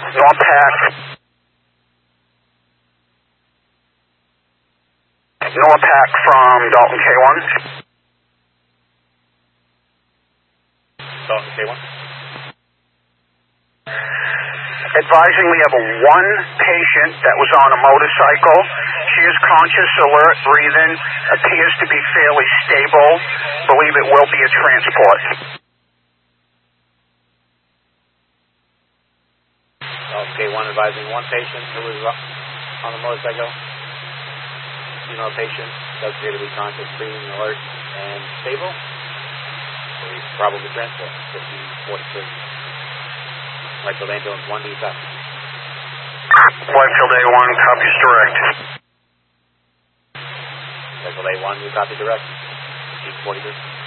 NORPAC. NORPAC from Dalton K1. Dalton K1. Advising we have one patient that was on a motorcycle. She is conscious, alert, breathing, appears to be fairly stable. Believe it will be a transport. Okay, one advising one patient who was on the motorcycle. Female patient does appear to be conscious, breathing, alert, and stable. So he's probably transport, 1543. Whitefield Ambulance 1, do you copy? Whitefield A1, copies direct. Whitefield A1, you copy direct. 43.